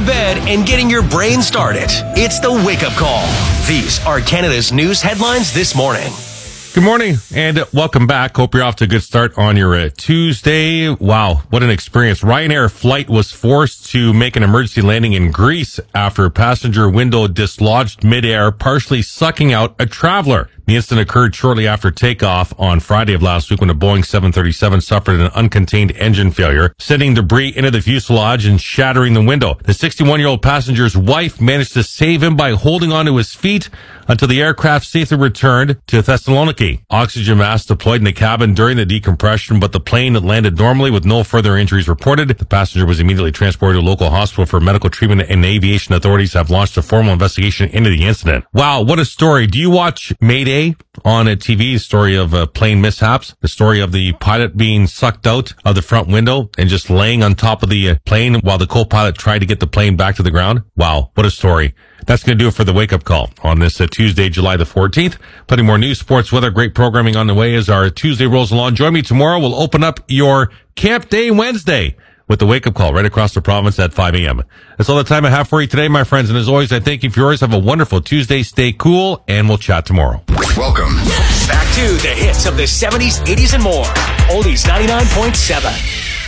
of bed and getting your brain started. It's the Wake Up Call. These are Canada's news headlines this morning. Good morning and welcome back. Hope you're off to a good start on your Tuesday. Wow, what an experience. Ryanair flight was forced to make an emergency landing in Greece after a passenger window dislodged midair, partially sucking out a traveler. The incident occurred shortly after takeoff on Friday of last week when a Boeing 737 suffered an uncontained engine failure, sending debris into the fuselage and shattering the window. The 61-year-old passenger's wife managed to save him by holding onto his feet until the aircraft safely returned to Thessaloniki. Oxygen masks deployed in the cabin during the decompression, but the plane landed normally with no further injuries reported. The passenger was immediately transported to a local hospital for medical treatment, and aviation authorities have launched a formal investigation into the incident. Wow, what a story. Do you watch Mayday on a TV? Story of plane mishaps, the story of the pilot being sucked out of the front window and just laying on top of the plane while the co-pilot tried to get the plane back to the ground. Wow, what a story. That's going to do it for the Wake Up Call on this Tuesday, July the 14th. Plenty more news, sports, weather, great programming on the way as our Tuesday rolls along. Join me tomorrow. We'll open up your Camp Day Wednesday with the Wake Up Call right across the province at 5 a.m. That's all the time I have for you today, my friends. And as always, I thank you for yours. Have a wonderful Tuesday. Stay cool, and we'll chat tomorrow. Welcome back to the hits of the 70s, 80s, and more. Oldies 99.7.